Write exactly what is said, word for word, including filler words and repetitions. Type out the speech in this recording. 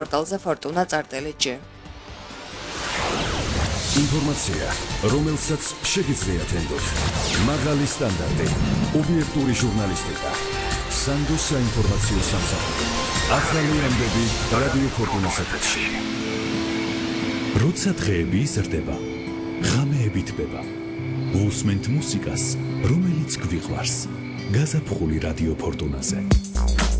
პორტალზე Fortuna Tsartelidji. Ინფორმაცია, რომელსაც შეგიძლიათ ენდოთ. მაღალი სტანდარტი, ობიექტური ჟურნალისტიკა. სანდოს საინფორმაციო სამსახური. ახალი ამბები რადიო Fortuna's ეთერში. როცა დღეები იზრდება, ღამეები თბება. უსმენთ მუსიკას, რომელიც გვიყვარს. გაზაფხული რადიო Fortuna's-ზე.